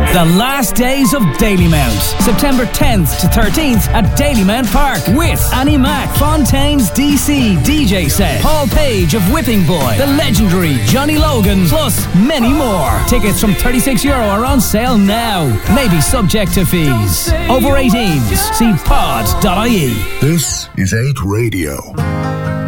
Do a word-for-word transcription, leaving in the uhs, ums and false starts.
The last days of Dalymount. September tenth to thirteenth at Dalymount Park with Annie Mac, Fontaine's D C D J set, Paul Page of Whipping Boy, the legendary Johnny Logan, plus many more. Tickets from thirty-six euro are on sale now. Maybe subject to fees. Over eighteens. See pod dot I E. This is eight Radio.